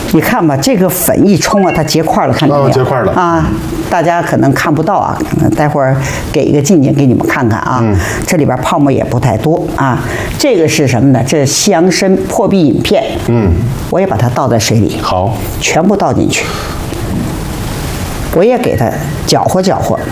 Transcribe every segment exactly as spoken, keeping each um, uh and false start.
你看吧，这个粉一冲啊，它结块了，看见没有？ 哦，结块了啊！大家可能看不到啊，待会儿给一个近景给你们看看啊。嗯、这里边泡沫也不太多啊。这个是什么呢？这是西洋参破壁饮片。嗯，我也把它倒在水里。 好， 全部倒进去。我也给它搅和搅和。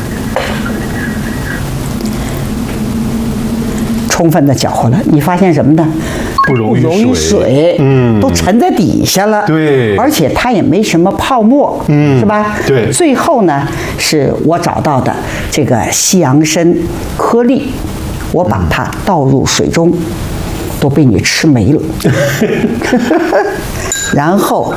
充分的搅和了，你发现什么呢？ 不溶于水， 不溶于水，嗯，都沉在底下了， 对， 而且它也没什么泡沫，嗯，是吧？ 对。 最后呢，是我找到的这个西洋参颗粒，我把它倒入水中，都被你吃没了。然后，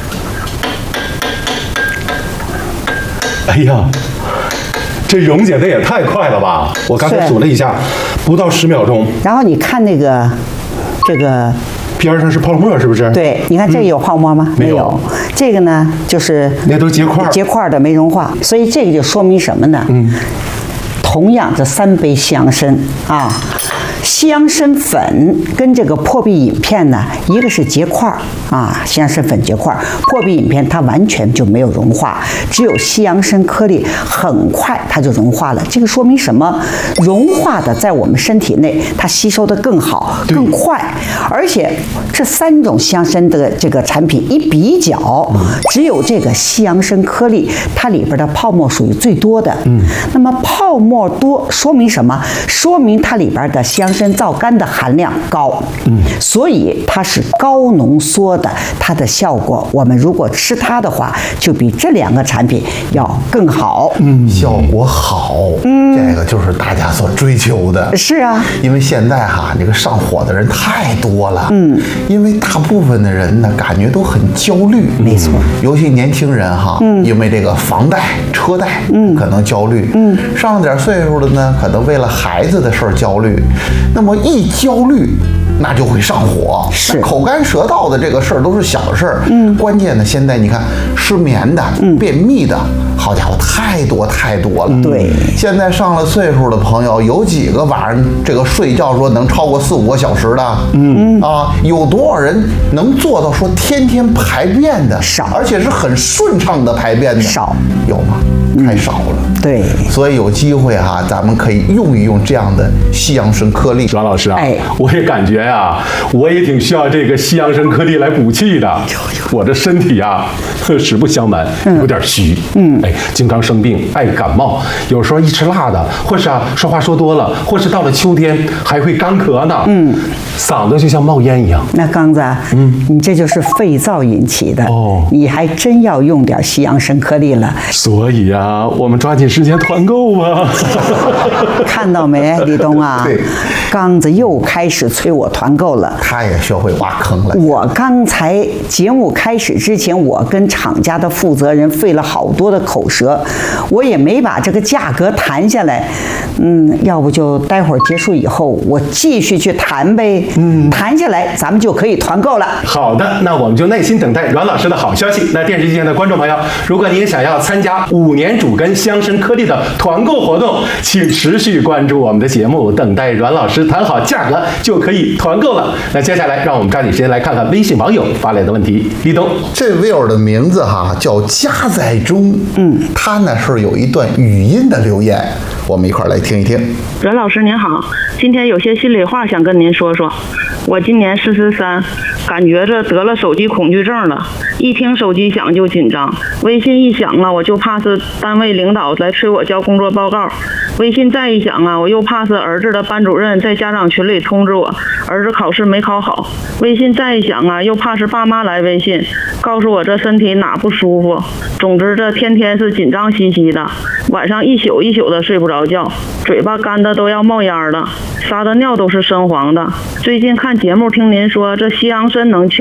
哎呀！这溶解的也太快了吧！我刚才数了一下，不到十秒钟。 然后你看那个，这个边上是泡沫，是不是？ 对，你看这个有泡沫吗？ 嗯、没有。 这个呢，就是那都结块， 结块的没融化，所以这个就说明什么呢？嗯，同样这三杯西洋参啊。西洋参粉跟这个破壁饮片呢，一个是结块啊，西洋参粉结块，破壁饮片它完全就没有融化，只有西洋参颗粒很快它就融化了。这个说明什么？融化的在我们身体内，它吸收的更好、更快，而且这三种西洋参的这个产品一比较，只有这个西洋参颗粒它里边的泡沫属于最多的。嗯，那么泡沫多说明什么？说明它里边的西洋参皂苷的含量高，嗯，所以它是高浓缩的，它的效果，我们如果吃它的话，就比这两个产品要更好， 嗯，效果好，嗯，这个就是大家所追求的。 是啊， 因为现在哈，这个上火的人太多了，嗯，因为大部分的人呢，感觉都很焦虑， 没错， 尤其年轻人哈，嗯，因为这个房贷、车贷，嗯，可能焦虑，嗯，上了点岁数的呢，可能为了孩子的事儿焦虑。那么一焦虑，那就会上火。 是口干舌燥的这个事儿都是小事儿，嗯，关键呢，现在你看失眠的、嗯、便秘的，好家伙，太多太多了。 对， 现在上了岁数的朋友，有几个晚上这个睡觉说能超过四五个小时的？嗯啊，有多少人能做到说天天排便的？ 少， 而且是很顺畅的排便的？ 少， 有吗？太少了， 对， 所以有机会哈、啊，咱们可以用一用这样的西洋参颗粒。 阮老师啊， 哎， 我也感觉呀、啊，我也挺需要这个西洋参颗粒来补气的。我这身体啊，实不相瞒，有点虚，嗯，哎，经常生病，爱感冒，有时候一吃辣的，或是啊说话说多了，或是到了秋天还会干咳呢，嗯，嗓子就像冒烟一样。 那刚子，嗯，你这就是肺燥引起的哦，你还真要用点西洋参颗粒了。 所以啊。啊，我们抓紧时间团购吧！ 看到没，李东啊？ 对， 刚子又开始催我团购了。 他也学会挖坑了。 我刚才节目开始之前，我跟厂家的负责人费了好多的口舌，我也没把这个价格谈下来。嗯，要不就待会儿结束以后，我继续去谈呗。嗯，谈下来咱们就可以团购了。 好的，那我们就耐心等待阮老师的好消息。那电视机前的观众朋友，如果您想要参加五年主根西洋参颗粒的团购活动，请持续关注我们的节目，等待阮老师谈好价格就可以团购了。那接下来让我们抓紧时间来看看微信网友发来的问题。立冬， 这位友的名字哈叫家在中，嗯，他呢是有一段语音的留言，我们一块儿来听一听。 阮老师您好，今天有些心里话想跟您说说。我今年四十三，感觉着得了手机恐惧症了，一听手机响就紧张，微信一响啊，我就怕是单位领导来催我交工作报告，微信再一响啊，我又怕是儿子的班主任在家长群里通知我儿子考试没考好，微信再一响啊，又怕是爸妈来微信告诉我这身体哪不舒服，总之这天天是紧张兮兮的，晚上一宿一宿的睡不着觉，嘴巴干的都要冒烟了，撒的尿都是深黄的。最近看节目听您说这西洋参能清